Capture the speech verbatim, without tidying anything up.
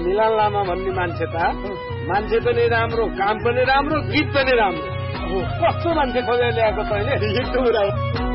मिलन लामा भन्ने मान्छे त मान्छे पनि राम्रो, काम पनि राम्रो, गीत पनि राम्रो। कस्तो मान्छे खोजेर ल्याएको तैँले?